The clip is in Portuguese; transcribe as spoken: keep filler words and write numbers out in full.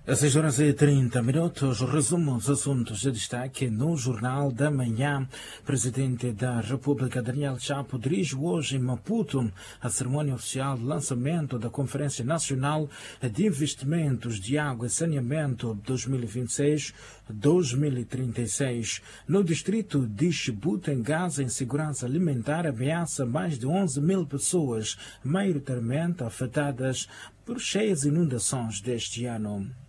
Às seis horas e trinta minutos, resumo os assuntos de destaque no Jornal da Manhã. Presidente da República, Daniel Chapo, dirige hoje em Maputo a cerimônia oficial de lançamento da Conferência Nacional de Investimentos de Água e Saneamento dois mil e vinte e seis a dois mil e trinta e seis. No distrito de Chibuta, em Gaza, a insegurança alimentar ameaça mais de onze mil pessoas, maioritariamente afetadas por cheias inundações deste ano.